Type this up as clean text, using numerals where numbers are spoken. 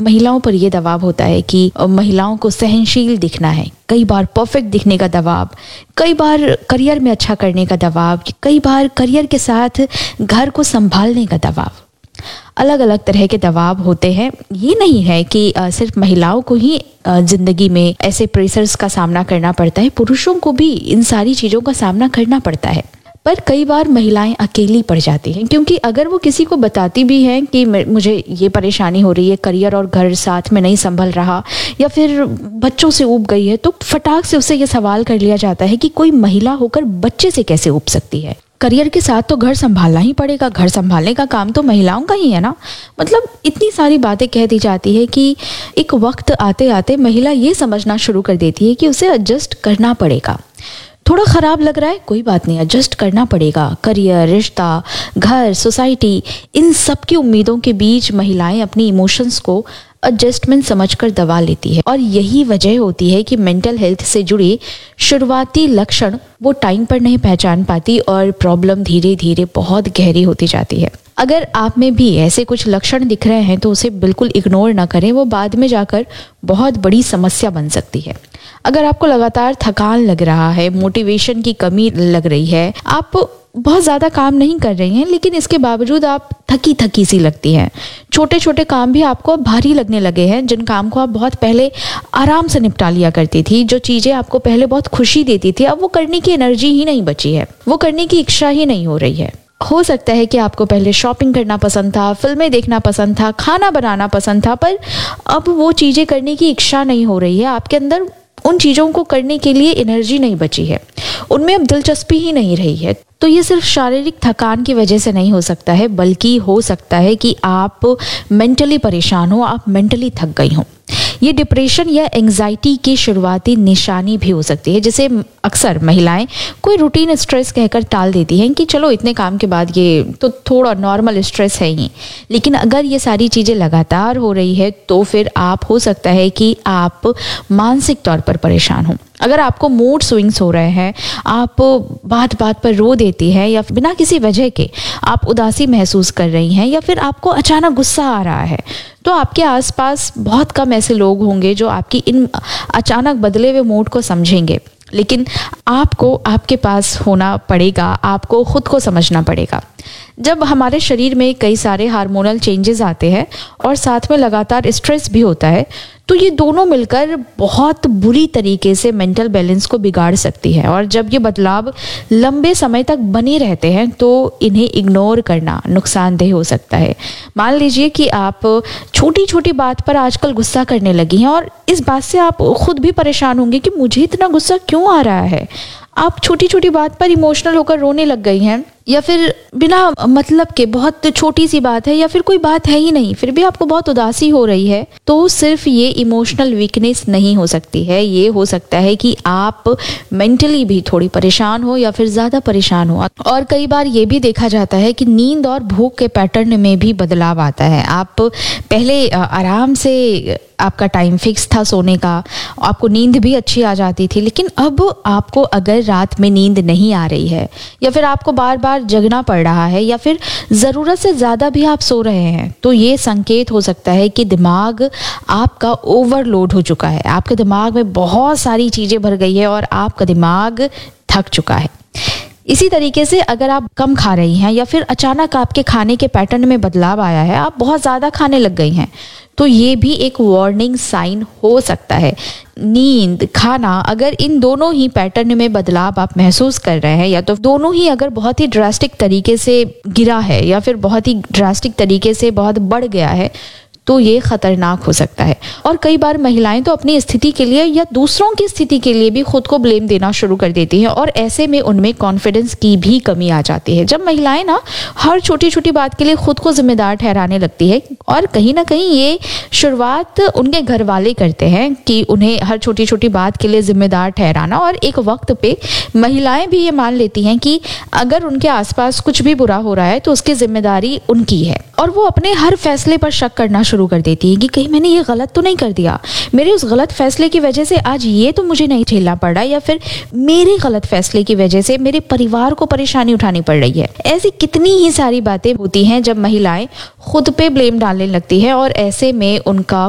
महिलाओं पर यह दबाव होता है कि महिलाओं को सहनशील दिखना है, कई बार परफेक्ट दिखने का दबाव, कई बार करियर में अच्छा करने का दबाव, कई बार करियर के साथ घर को संभालने का दबाव। अलग अलग तरह के दबाव होते हैं। ये नहीं है कि सिर्फ महिलाओं को ही जिंदगी में ऐसे प्रेशर्स का सामना करना पड़ता है, पुरुषों को भी इन सारी चीज़ों का सामना करना पड़ता है। पर कई बार महिलाएं अकेली पड़ जाती हैं, क्योंकि अगर वो किसी को बताती भी हैं कि मुझे ये परेशानी हो रही है, करियर और घर साथ में नहीं संभल रहा, या फिर बच्चों से ऊब गई है, तो फटाक से उससे ये सवाल कर लिया जाता है कि कोई महिला होकर बच्चे से कैसे ऊब सकती है। करियर के साथ तो घर संभालना ही पड़ेगा, घर संभालने का काम तो महिलाओं का ही है ना। मतलब इतनी सारी बातें कह दी जाती है कि एक वक्त आते आते महिला ये समझना शुरू कर देती है कि उसे एडजस्ट करना पड़ेगा। थोड़ा ख़राब लग रहा है, कोई बात नहीं, एडजस्ट करना पड़ेगा। करियर, रिश्ता, घर, सोसाइटी, इन सब की उम्मीदों के बीच महिलाएं अपनी इमोशंस को एडजस्टमेंट समझकर दबा लेती है। और यही वजह होती है कि मेंटल हेल्थ से जुड़े शुरुआती लक्षण वो टाइम पर नहीं पहचान पाती और प्रॉब्लम धीरे धीरे बहुत गहरी होती जाती है। अगर आप में भी ऐसे कुछ लक्षण दिख रहे हैं तो उसे बिल्कुल इग्नोर ना करें, वो बाद में जाकर बहुत बड़ी समस्या बन सकती है। अगर आपको लगातार थकान लग रहा है, मोटिवेशन की कमी लग रही है, आप बहुत ज़्यादा काम नहीं कर रही हैं लेकिन इसके बावजूद आप थकी थकी सी लगती हैं, छोटे छोटे काम भी आपको भारी लगने लगे हैं, जिन काम को आप बहुत पहले आराम से निपटा लिया करती थी, जो चीज़ें आपको पहले बहुत खुशी देती थी, अब वो करने की एनर्जी ही नहीं बची है, वो करने की इच्छा ही नहीं हो रही है। हो सकता है कि आपको पहले शॉपिंग करना पसंद था, फिल्में देखना पसंद था, खाना बनाना पसंद था, पर अब वो चीज़ें करने की इच्छा नहीं हो रही है, आपके अंदर उन चीज़ों को करने के लिए एनर्जी नहीं बची है, उनमें अब दिलचस्पी ही नहीं रही है। तो ये सिर्फ शारीरिक थकान की वजह से नहीं हो सकता है, बल्कि हो सकता है कि आप मेंटली परेशान हो, आप मेंटली थक गई हो। ये डिप्रेशन या एंग्जाइटी की शुरुआती निशानी भी हो सकती है, जिसे अक्सर महिलाएं कोई रूटीन स्ट्रेस कहकर टाल देती हैं कि चलो इतने काम के बाद ये तो थोड़ा नॉर्मल स्ट्रेस है ही। लेकिन अगर ये सारी चीज़ें लगातार हो रही है तो फिर आप हो सकता है कि आप मानसिक तौर पर परेशान हो। अगर आपको मूड स्विंग्स हो रहे हैं, आप बात बात पर रो देती हैं, या बिना किसी वजह के आप उदासी महसूस कर रही हैं, या फिर आपको अचानक गुस्सा आ रहा है, तो आपके आसपास बहुत कम ऐसे लोग होंगे जो आपकी इन अचानक बदले हुए मूड को समझेंगे। लेकिन आपको आपके पास होना पड़ेगा, आपको खुद को समझना पड़ेगा। जब हमारे शरीर में कई सारे हार्मोनल चेंजेस आते हैं और साथ में लगातार स्ट्रेस भी होता है, तो ये दोनों मिलकर बहुत बुरी तरीके से मेंटल बैलेंस को बिगाड़ सकती है। और जब ये बदलाव लंबे समय तक बने रहते हैं तो इन्हें इग्नोर करना नुकसानदेह हो सकता है। मान लीजिए कि आप छोटी छोटी बात पर आजकल गुस्सा करने लगी हैं और इस बात से आप खुद भी परेशान होंगे कि मुझे इतना गुस्सा क्यों आ रहा है। आप छोटी छोटी बात पर इमोशनल होकर रोने लग गई हैं, या फिर बिना मतलब के बहुत छोटी सी बात है या फिर कोई बात है ही नहीं, फिर भी आपको बहुत उदासी हो रही है, तो सिर्फ ये इमोशनल वीकनेस नहीं हो सकती है। ये हो सकता है कि आप मेंटली भी थोड़ी परेशान हो या फिर ज़्यादा परेशान हो। और कई बार ये भी देखा जाता है कि नींद और भूख के पैटर्न में भी बदलाव आता है। आप पहले आराम से आपका टाइम फिक्स था सोने का, आपको नींद भी अच्छी आ जाती थी, लेकिन अब आपको अगर रात में नींद नहीं आ रही है, या फिर आपको बार बार जगना पड़ रहा है, या फिर ज़रूरत से ज़्यादा भी आप सो रहे हैं, तो ये संकेत हो सकता है कि दिमाग आपका ओवरलोड हो चुका है। आपके दिमाग में बहुत सारी चीज़ें भर गई है और आपका दिमाग थक चुका है। इसी तरीके से अगर आप कम खा रही हैं या फिर अचानक आपके खाने के पैटर्न में बदलाव आया है, आप बहुत ज़्यादा खाने लग गई हैं, तो ये भी एक वार्निंग साइन हो सकता है। नींद, खाना, अगर इन दोनों ही पैटर्न में बदलाव आप महसूस कर रहे हैं, या तो दोनों ही अगर बहुत ही ड्रास्टिक तरीके से गिरा है या फिर बहुत ही ड्रास्टिक तरीके से बहुत बढ़ गया है, तो ये खतरनाक हो सकता है। और कई बार महिलाएं तो अपनी स्थिति के लिए या दूसरों की स्थिति के लिए भी खुद को ब्लेम देना शुरू कर देती हैं, और ऐसे में उनमें कॉन्फिडेंस की भी कमी आ जाती है। जब महिलाएं ना हर छोटी छोटी बात के लिए खुद को जिम्मेदार ठहराने लगती है, और कहीं ना कहीं ये शुरुआत उनके घर वाले करते हैं कि उन्हें हर छोटी छोटी बात के लिए जिम्मेदार ठहराना, और एक वक्त पे महिलाएं भी ये मान लेती हैं कि अगर उनके आसपास कुछ भी बुरा हो रहा है तो उसकी जिम्मेदारी उनकी है, और वो अपने हर फैसले पर शक करना शुरू कर देती है कि कहीं मैंने ये गलत तो नहीं कर दिया, मेरे उस गलत फैसले की वजह से आज ये तो मुझे नहीं झेलना पड़ रहा, या फिर मेरे गलत फैसले की वजह से मेरे परिवार को परेशानी उठानी पड़ रही है। ऐसी कितनी ही सारी बातें होती हैं जब महिलाएं खुद पे ब्लेम डालने लगती है, और ऐसे में उनका